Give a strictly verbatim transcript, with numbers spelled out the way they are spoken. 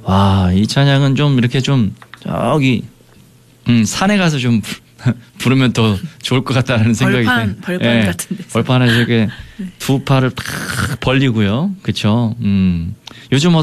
아, 이 찬양은 좀 이렇게 좀 저기 음, 산에 가서 좀 부르면 더 좋을 것 같다는 생각이 벌판, 벌판 예, 같은 데서. 벌판에 이렇게 네. 두 팔을 팍 벌리고요. 그렇죠. 음. 요즘